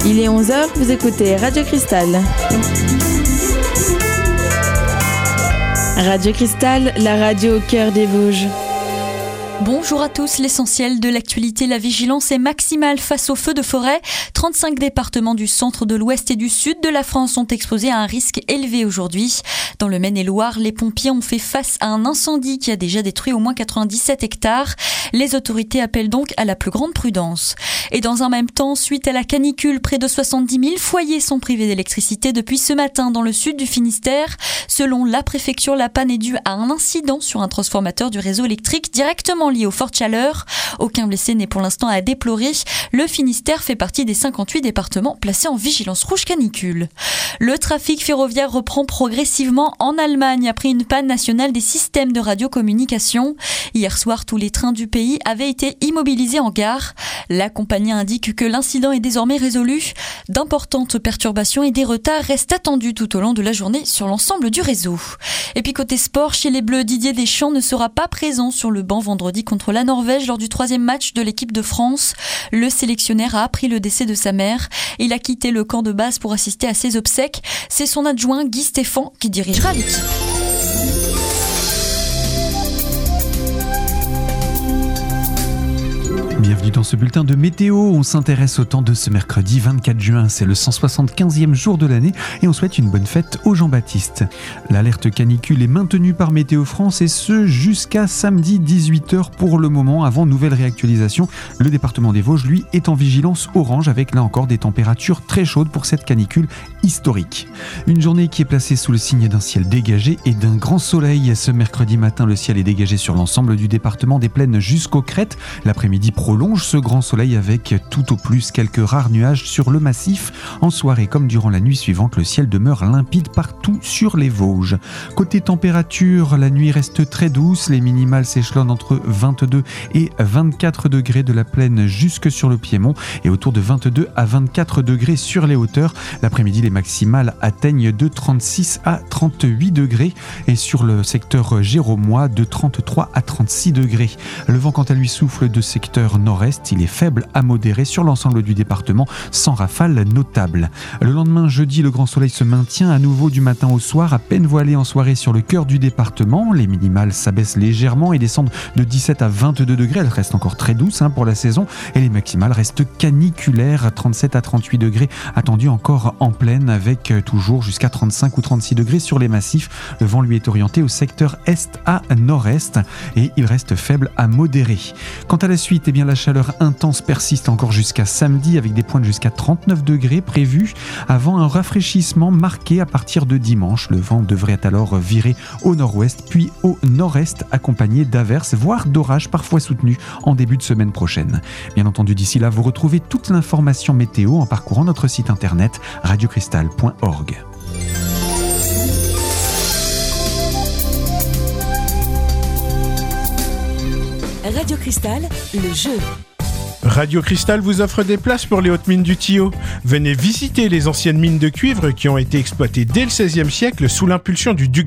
Il est 11h, vous écoutez Radio Cristal. Radio Cristal, la radio au cœur des Vosges. Bonjour à tous, l'essentiel de l'actualité, la vigilance est maximale face aux feux de forêt. 35 départements du centre, de l'ouest et du sud de la France sont exposés à un risque élevé aujourd'hui. Dans le Maine-et-Loire, les pompiers ont fait face à un incendie qui a déjà détruit au moins 97 hectares. Les autorités appellent donc à la plus grande prudence. Et dans un même temps, suite à la canicule, près de 70 000 foyers sont privés d'électricité depuis ce matin dans le sud du Finistère. Selon la préfecture, la panne est due à un incident sur un transformateur du réseau électrique directement lié aux fortes chaleurs. Aucun blessé n'est pour l'instant à déplorer. Le Finistère fait partie des 58 départements placés en vigilance rouge canicule. Le trafic ferroviaire reprend progressivement en Allemagne après une panne nationale des systèmes de radiocommunication. Hier soir, tous les trains du pays avaient été immobilisés en gare. La compagnie indique que l'incident est désormais résolu. D'importantes perturbations et des retards restent attendus tout au long de la journée sur l'ensemble du réseau. Et puis côté sport, chez les Bleus, Didier Deschamps ne sera pas présent sur le banc vendredi contre la Norvège lors du 3e match de l'équipe de France. Le sélectionneur a appris le décès de sa mère. Il a quitté le camp de base pour assister à ses obsèques. C'est son adjoint Guy Stéphane qui dirigera l'équipe. Bienvenue dans ce bulletin de météo. On s'intéresse au temps de ce mercredi 24 juin. C'est le 175e jour de l'année et on souhaite une bonne fête aux Jean-Baptiste. L'alerte canicule est maintenue par Météo France et ce jusqu'à samedi 18h pour le moment. Avant nouvelle réactualisation, le département des Vosges, lui, est en vigilance orange avec là encore des températures très chaudes pour cette canicule historique. Une journée qui est placée sous le signe d'un ciel dégagé et d'un grand soleil. Ce mercredi matin, le ciel est dégagé sur l'ensemble du département des Plaines jusqu'aux crêtes. L'après-midi prolonge ce grand soleil avec tout au plus quelques rares nuages sur le massif. En soirée comme durant la nuit suivante, le ciel demeure limpide partout sur les Vosges. Côté température, la nuit reste très douce. Les minimales s'échelonnent entre 22 et 24 degrés de la plaine jusque sur le Piémont et autour de 22 à 24 degrés sur les hauteurs. L'après-midi, les maximales atteignent de 36 à 38 degrés et sur le secteur géromois de 33 à 36 degrés. Le vent quant à lui souffle de secteur nord-est, il est faible à modéré sur l'ensemble du département, sans rafale notable. Le lendemain, jeudi, le grand soleil se maintient à nouveau du matin au soir, à peine voilé en soirée sur le cœur du département. Les minimales s'abaissent légèrement et descendent de 17 à 22 degrés. Elles restent encore très douces pour la saison et les maximales restent caniculaires, 37 à 38 degrés attendus encore en plaine avec toujours jusqu'à 35 ou 36 degrés sur les massifs. Le vent lui est orienté au secteur est à nord-est et il reste faible à modéré. Quant à la suite, la chaleur intense persiste encore jusqu'à samedi avec des pointes jusqu'à 39 degrés prévus avant un rafraîchissement marqué à partir de dimanche. Le vent devrait alors virer au nord-ouest puis au nord-est accompagné d'averses voire d'orages parfois soutenus en début de semaine prochaine. Bien entendu, d'ici là, vous retrouvez toute l'information météo en parcourant notre site internet radiocristal.org. Radio Cristal, le jeu. Radio Cristal vous offre des places pour les hautes mines du Thillot. Venez visiter les anciennes mines de cuivre qui ont été exploitées dès le XVIe siècle sous l'impulsion du duc